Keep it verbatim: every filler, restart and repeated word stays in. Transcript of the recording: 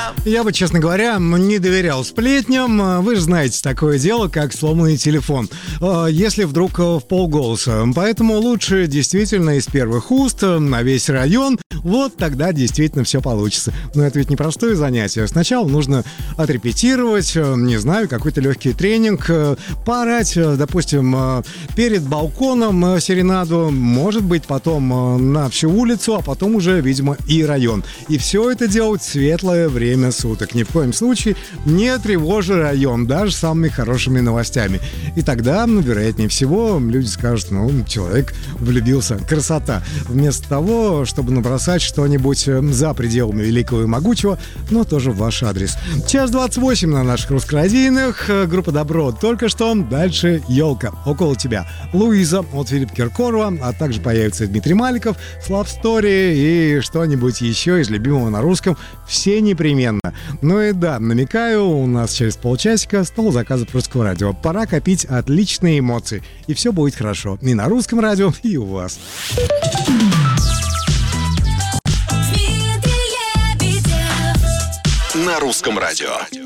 Я бы, честно говоря, не доверял сплетням. Вы же знаете такое дело, как сломанный телефон, если вдруг в полголоса. Поэтому лучше действительно из первых уст на весь район. Вот тогда действительно все получится. Но это ведь непростое занятие. Сначала нужно отрепетировать, не знаю, какой-то легкий тренинг, поорать, допустим, перед балконом серенаду, может быть, потом на всю улицу, а потом уже, видимо, и район. И все это делать в светлое время суток. Ни в коем случае не тревожи район, даже самыми хорошими новостями. И тогда, ну, вероятнее всего, люди скажут, ну, человек влюбился. Красота. Вместо того, чтобы набросать что-нибудь за пределами великого и могучего, но тоже в ваш адрес. Час двадцать восемь на наших русскорадийных. Группа «Добро» только что. Дальше «Елка» около тебя. Луиза от Филиппа Киркорова, а также появится Дмитрий Маликов с Love Story и что-нибудь еще из любимого на русском. Все непременно. Ну и да, намекаю, у нас через полчасика стол заказов русского радио. Пора копить отличные эмоции. И все будет хорошо. И на русском радио, и у вас. На русском радио.